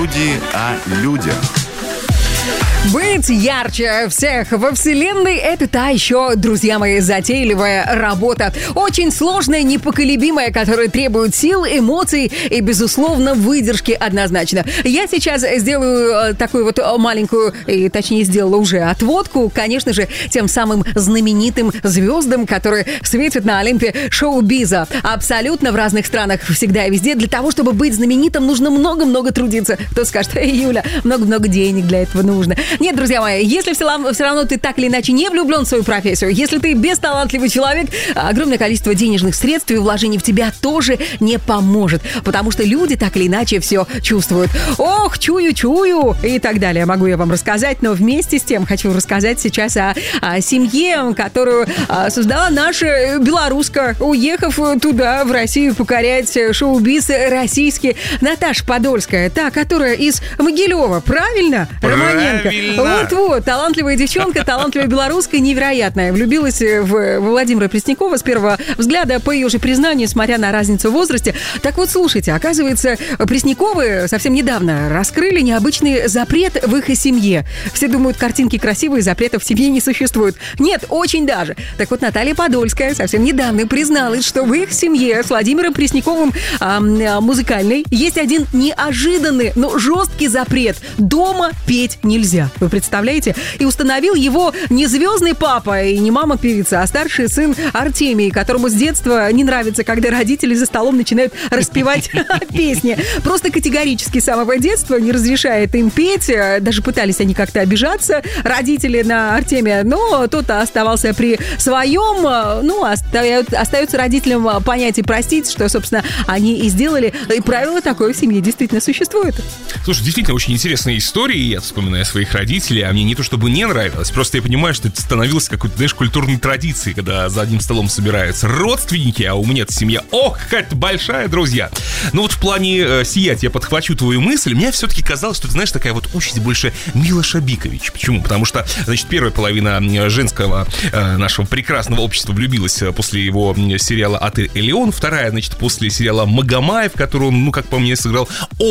студии о людях. Быть ярче всех во вселенной – это та еще, друзья мои, затейливая работа. Очень сложная, непоколебимая, которая требует сил, эмоций и, безусловно, выдержки однозначно. Я сейчас сделаю такую вот маленькую, и точнее сделала уже отводку, конечно же, тем самым знаменитым звездам, которые светят на Олимпе шоу-биза. Абсолютно в разных странах, всегда и везде. Для того, чтобы быть знаменитым, нужно много-много трудиться. Кто скажет: эй, Юля, много-много денег для этого нужно. Нет, друзья мои, если все равно ты так или иначе не влюблен в свою профессию, если ты бесталантливый человек, огромное количество денежных средств и вложений в тебя тоже не поможет, потому что люди так или иначе все чувствуют. Ох, чую, и так далее. Могу я вам рассказать, но вместе с тем хочу рассказать сейчас о семье, которую создала наша белоруска, уехав туда, в Россию, покорять шоу-биз российский. Наташа Подольская, та, которая из Могилева, правильно? Романенко. Вот, талантливая девчонка, талантливая белоруска, невероятная. Влюбилась в Владимира Преснякова с первого взгляда, по ее же признанию, смотря на разницу в возрасте. Так вот, слушайте, оказывается, Пресняковы совсем недавно раскрыли необычный запрет в их семье. Все думают, картинки красивые, запретов в семье не существует. Нет, очень даже. Так вот, Наталья Подольская совсем недавно призналась, что в их семье с Владимиром Пресняковым музыкальной есть один неожиданный, но жесткий запрет. Дома петь нельзя. Вы представляете? И установил его не звездный папа и не мама-певица, а старший сын Артемий, которому с детства не нравится, когда родители за столом начинают распевать песни. Просто категорически с самого детства не разрешает им петь. Даже пытались они как-то обижаться, родители, на Артемия, но тот оставался при своем. Ну, остается родителям понять и простить, что, собственно, они и сделали. И правило такое в семье действительно существует. Слушай, действительно очень интересная история. Я вспоминаю своих родителей, а мне не то чтобы не нравилось, просто я понимаю, что это становилось какой-то, знаешь, культурной традицией, когда за одним столом собираются родственники, а у меня-то семья, ох, какая-то большая, друзья. Но вот в плане сиять я подхвачу твою мысль, мне все-таки казалось, что, ты знаешь, такая вот участь больше Милоша Бикович. Почему? Потому что, значит, первая половина женского нашего прекрасного общества влюбилась после его сериала «Отель Элеон», вторая, значит, после сериала «Магомаев», который он, ну, как по мне, сыграл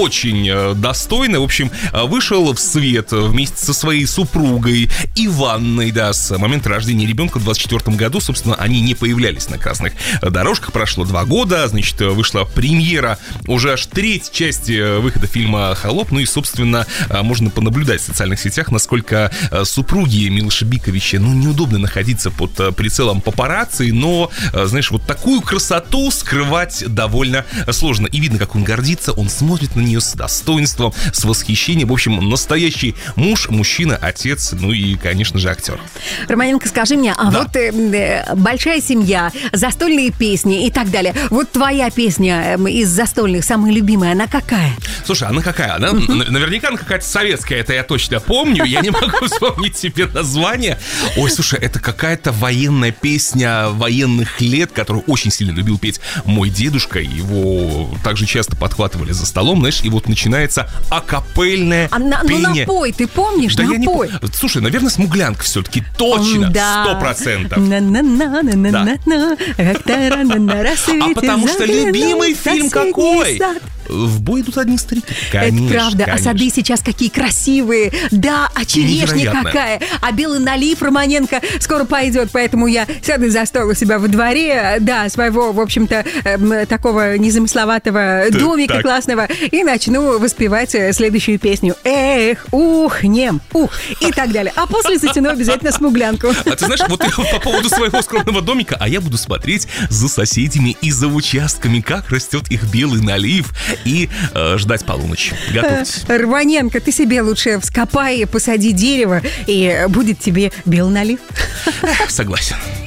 очень достойно. В общем, вышел в свет вместе со своей супругой Иванной, да, с момента рождения ребенка в 24 году, собственно, они не появлялись на красных дорожках. Прошло 2 года, значит, вышла премьера уже аж 3-я часть выхода фильма «Холоп». Ну и, собственно, можно понаблюдать в социальных сетях, насколько супруги Милоша Биковича, ну, неудобно находиться под прицелом папарацци, но, знаешь, вот такую красоту скрывать довольно сложно. И видно, как он гордится, он смотрит на нее с достоинством, с восхищением. В общем, настоящий муж, мужчина, отец, ну и, конечно же, актер. Романенко, скажи мне, а вот большая семья, застольные песни и так далее. Вот твоя песня из застольных, самая любимая, она какая? Слушай, она какая? Она наверняка она какая-то советская, это я точно помню. Я не могу вспомнить себе название. Ой, слушай, это какая-то военная песня военных лет, которую очень сильно любил петь мой дедушка. Его также часто подхватывали за столом, знаешь, и вот начинается акапельное пение. Ну, напой, ты помнишь? Да напой. Слушай, наверное, «Смуглянка» все-таки точно, 100%. А потому что любимый фильм какой? В бой идут одни старики. Конечно, это правда, конечно. А сады сейчас какие красивые. Да, а черешня какая. А белый налив Романенко скоро пойдет, поэтому я сяду за стол у себя во дворе, да, своего, в общем-то, такого незамысловатого домика классного, и начну воспевать следующую песню. Эх, ух, нем, ух, и так далее. А после затяну обязательно «Смуглянку». А ты знаешь, вот по поводу своего скромного домика, а я буду смотреть за соседями и за участками, как растет их белый налив, и ждать полуночи. Готовьтесь. Романенко, ты себе лучше вскопай, посади дерево, и будет тебе белый налив. Согласен.